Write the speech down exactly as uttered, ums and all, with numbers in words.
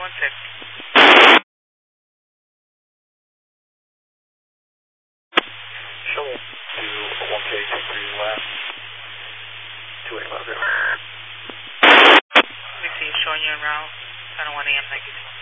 one six. Show me to one K two three left. two eight left. Let me see, showing you en route. ten oh one A M ninety-two.